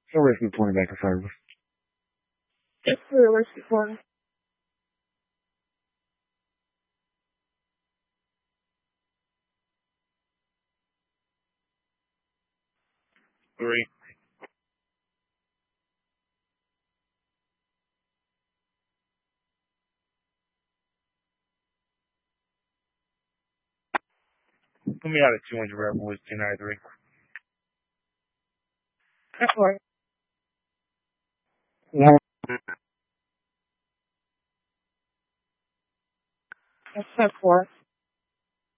So risk the 20 back in service. It's realistic one. Three. Put me out at 200 rep with 1093. That's right. Yeah. That's 4.